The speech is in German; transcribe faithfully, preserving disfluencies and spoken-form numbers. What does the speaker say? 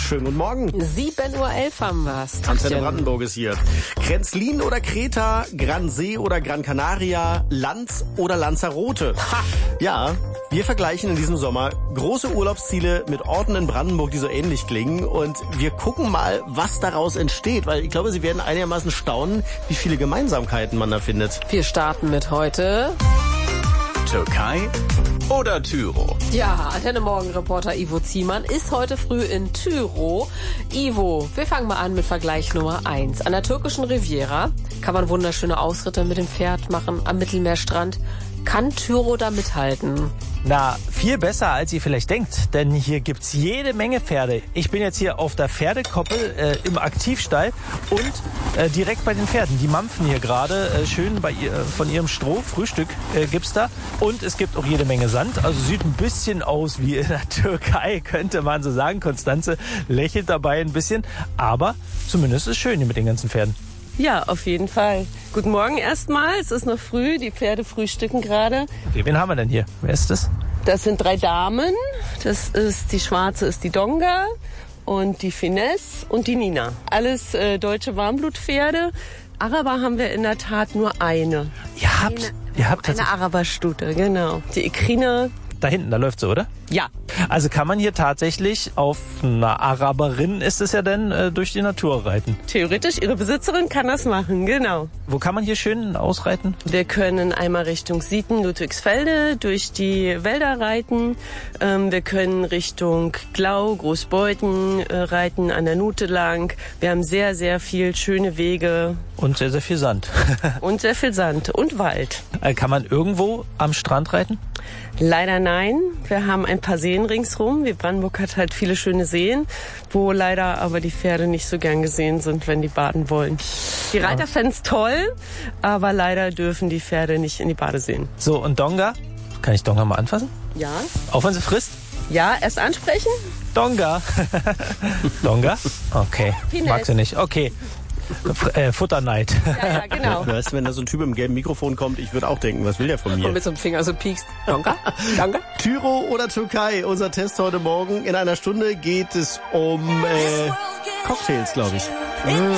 Schönen guten Morgen. sieben Uhr elf haben wir's. Antenne Brandenburg ist hier. Krenzlin oder Kreta, Gran See oder Gran Canaria, Lanz oder Lanzarote. Ha. Ja, wir vergleichen in diesem Sommer große Urlaubsziele mit Orten in Brandenburg, die so ähnlich klingen. Und wir gucken mal, was daraus entsteht. Weil ich glaube, Sie werden einigermaßen staunen, wie viele Gemeinsamkeiten man da findet. Wir starten mit heute. Türkei oder Tyro? Ja, Antenne Morgen-Reporter Ivo Ziemann ist heute früh in Tyro. Ivo, wir fangen mal an mit Vergleich Nummer eins. An der türkischen Riviera kann man wunderschöne Ausritte mit dem Pferd machen am Mittelmeerstrand. Kann Tyro da mithalten? Na, viel besser, als ihr vielleicht denkt, denn hier gibt's jede Menge Pferde. Ich bin jetzt hier auf der Pferdekoppel äh, im Aktivstall und äh, direkt bei den Pferden. Die mampfen hier gerade äh, schön bei ihr, von ihrem Stroh. Frühstück äh, gibt's da und es gibt auch jede Menge Sand. Also sieht ein bisschen aus wie in der Türkei, könnte man so sagen. Konstanze lächelt dabei ein bisschen, aber zumindest ist es schön hier mit den ganzen Pferden. Ja, auf jeden Fall. Guten Morgen erstmal. Es ist noch früh. Die Pferde frühstücken gerade. Okay, wen haben wir denn hier? Wer ist das? Das sind drei Damen. Das ist die schwarze ist die Donga und die Finesse und die Nina. Alles äh, deutsche Warmblutpferde. Araber haben wir in der Tat nur eine. Ihr habt, eine, ihr habt eine Araberstute, genau. Die Ikrina. Da hinten, da läuft sie, oder? Ja. Also kann man hier tatsächlich auf einer Araberin, ist es ja denn, äh, durch die Natur reiten? Theoretisch, ihre Besitzerin kann das machen, genau. Wo kann man hier schön ausreiten? Wir können einmal Richtung Sieten, Ludwigsfelde, durch die Wälder reiten. Ähm, wir können Richtung Glau, Großbeuthen äh, reiten, an der Nute lang. Wir haben sehr, sehr viel schöne Wege. Und sehr, sehr viel Sand. Und sehr viel Sand und Wald. Äh, kann man irgendwo am Strand reiten? Leider nein. Wir haben ein paar Seen ringsrum. Wie Brandenburg hat halt viele schöne Seen, wo leider aber die Pferde nicht so gern gesehen sind, wenn die baden wollen. Die Reiter fänden's toll, aber leider dürfen die Pferde nicht in die Badeseen. So, und Donga? Kann ich Donga mal anfassen? Ja. Auch wenn sie frisst? Ja, erst ansprechen. Donga. Donga? Okay. Finesse. Mag sie nicht. Okay. F- äh, Futterneid. Ja, ja, genau. Du weißt, wenn da so ein Typ im gelben Mikrofon kommt, ich würde auch denken, was will der von mir? Und mit so einem Finger so piekst. Danke, danke. Tyro oder Türkei, unser Test heute Morgen. In einer Stunde geht es um äh, Cocktails, glaube ich.